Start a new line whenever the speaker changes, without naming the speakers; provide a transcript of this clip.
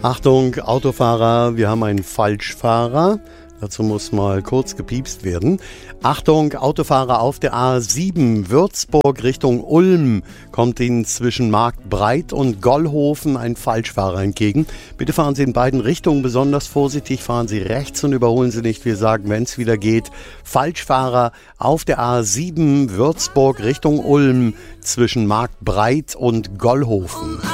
Achtung, Autofahrer, wir haben einen Falschfahrer. Dazu muss mal kurz gepiepst werden. Achtung, Autofahrer auf der A7 Würzburg Richtung Ulm kommt Ihnen zwischen Marktbreit und Gollhofen ein Falschfahrer entgegen. Bitte fahren Sie in beiden Richtungen besonders vorsichtig, fahren Sie rechts und überholen Sie nicht. Wir sagen, wenn es wieder geht, Falschfahrer auf der A7 Würzburg Richtung Ulm zwischen Marktbreit und Gollhofen.